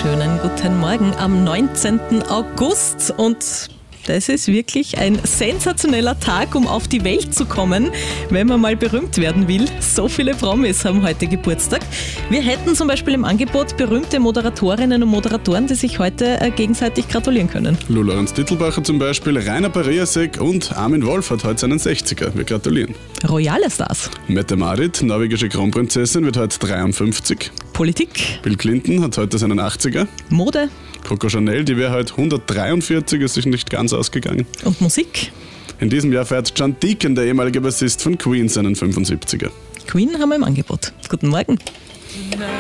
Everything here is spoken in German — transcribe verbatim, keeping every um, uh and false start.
wunderschönen guten Morgen am neunzehnten August und das ist wirklich ein sensationeller Tag, um auf die Welt zu kommen, wenn man mal berühmt werden will. So viele Promis haben heute Geburtstag. Wir hätten zum Beispiel im Angebot berühmte Moderatorinnen und Moderatoren, die sich heute gegenseitig gratulieren können. Lorenz Dittelbacher zum Beispiel, Rainer Pariasek und Armin Wolf hat heute seinen sechziger. Wir gratulieren. Royale Stars. Mette-Marit, norwegische Kronprinzessin, wird heute dreiundfünfzig. Politik. Bill Clinton hat heute seinen achtziger. Mode. Coco Chanel, die wäre heute hundertdreiundvierzig, ist sich nicht ganz ausgegangen. Und Musik. In diesem Jahr feiert John Deacon, der ehemalige Bassist von Queen, seinen fünfundsiebziger. Queen haben wir im Angebot. Guten Morgen.